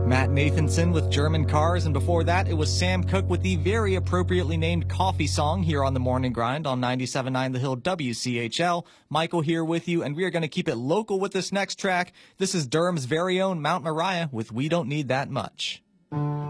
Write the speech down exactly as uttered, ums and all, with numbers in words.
Matt Nathanson with German Cars, and before that, it was Sam Cooke with the very appropriately named Coffee Song here on The Morning Grind on ninety-seven point nine The Hill W C H L. Michael here with you, and we are going to keep it local with this next track. This is Durham's very own Mount Moriah with We Don't Need That Much.